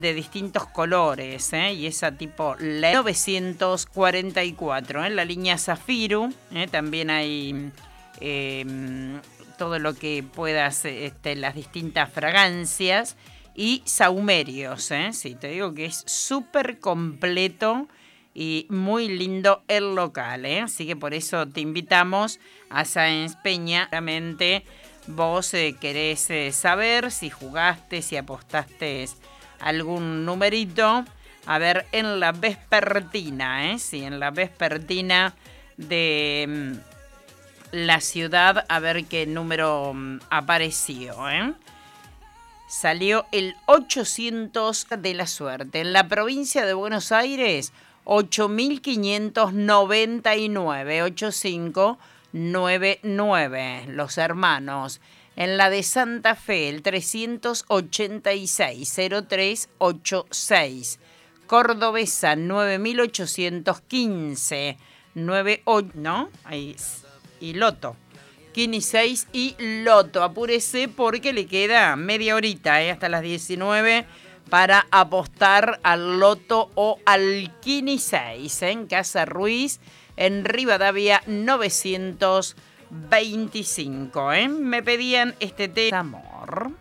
de distintos colores, y esa tipo LED 944, la línea Zafiru, también hay todo lo que puedas, las distintas fragancias y saumerios, sí, te digo que es súper completo y muy lindo el local, así que por eso te invitamos a Sáenz Peña. Realmente vos querés saber si jugaste, si apostaste algún numerito, a ver, en la vespertina, sí, en la vespertina de la ciudad, a ver qué número apareció, Salió el 800 de la suerte. En la provincia de Buenos Aires, 8599, 8599, los hermanos. En la de Santa Fe, el 386, 0386. Cordobesa, 9815, 98, ¿no? Ahí, y Loto. Kini 6 y Loto. Apúrese porque le queda media horita, hasta las 19 para apostar al Loto o al Kini 6, en Casa Ruiz, en Rivadavia 925. Me pedían este tema. Amor.